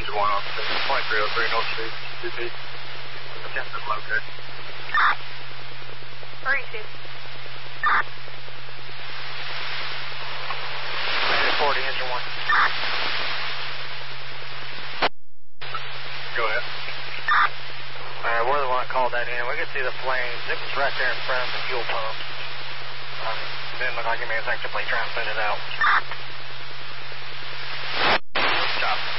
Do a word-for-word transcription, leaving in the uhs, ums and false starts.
engine one on twenty-three oh three North Street, T P. Attempt to locate. Where are you, Steve? forty, engine one. Go ahead. Alright, we're the one that called that in. We could see the flames. It was right there in front of the fuel pump. Um, didn't look like anybody was actively trying to put it out. Stop.